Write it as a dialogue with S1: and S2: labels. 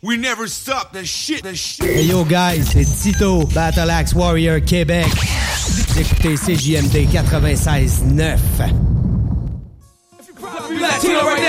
S1: We never stop the shit.
S2: Hey yo guys, c'est Tito, Battle Axe Warrior Québec. Vous écoutez CJMD 96.9.
S3: Latino right